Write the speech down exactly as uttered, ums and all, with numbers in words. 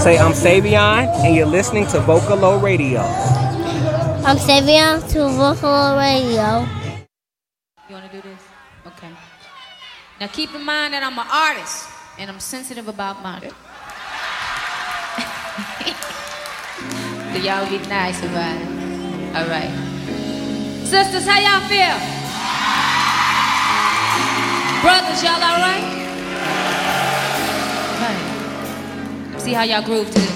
Say, I'm Savion, and you're listening to Vocalo Radio. I'm Savion to Vocalo Radio. You want to do this? Okay. Now keep in mind that I'm an artist, and I'm sensitive about mine. So y'all be nice about it. All right. Sisters, how y'all feel? Brothers, y'all all right? Right. See how y'all groove to this.